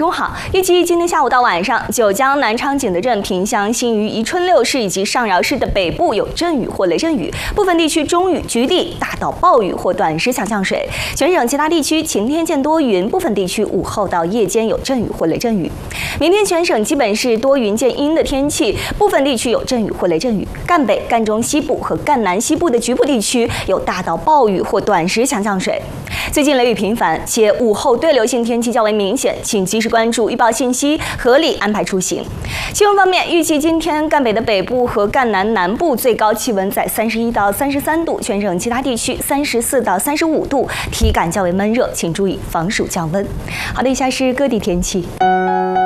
中好。预计今天下午到晚上，九江、南昌、景德镇、萍乡、新余、宜春六市以及上饶市的北部有阵雨或雷阵雨，部分地区中雨、局地大到暴雨或短时强降水。全省其他地区晴天见多云，部分地区午后到夜间有阵雨或雷阵雨。明天全省基本是多云见阴的天气，部分地区有阵雨或雷阵雨。赣北、赣中西部和赣南西部的局部地区有大到暴雨或短时强降水。最近雷雨频繁，且午后对流性天气较为明显，请及时关注预报信息，合理安排出行。气温方面，预计今天赣北的北部和赣南南部最高气温在31到33度，全省其他地区34到35度，体感较为闷热，请注意防暑降温。好的，以下是各地天气。